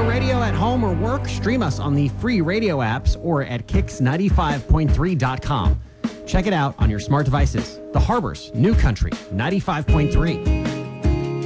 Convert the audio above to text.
radio at home or work? Stream us on the free radio apps or at kicks95.3.com. Check it out on your smart devices. The Harbor's new country, 95.3.